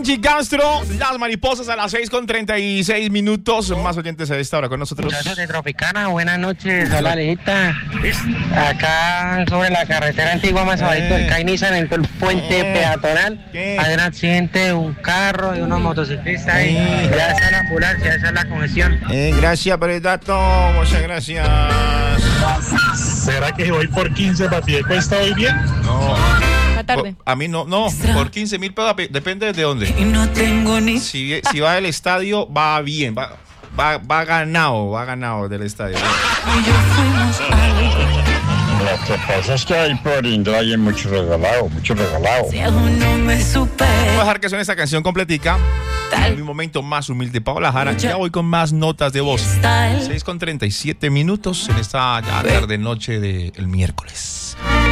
Magic Castro, Las Mariposas a las 6:36. Más oyentes a esta hora con nosotros. Muchachos de Tropicana, buenas noches. Hola, Alejita. Acá sobre la carretera antigua más abajito del Cainizan, en el puente peatonal. Hay un accidente de un carro y unos motociclistas ahí. Ya está la ambulancia, esa es la congestión. Gracias por el dato, muchas gracias. ¿Será que voy por 15 para pie cuesta hoy bien? No. Tarde. A mí no, por 15.000 pesos depende de dónde. Y no tengo ni... Si va del estadio, va bien, va ganado del estadio. Y yo fuimos algo. Lo que pasa es que ahí por Indra hay mucho regalado. Si aún no me supero. Voy a dejar que suene esta canción completica. En mi momento más humilde, Paola Jara. Ya voy con más notas de voz. 6:37 en esta ya tarde noche del miércoles.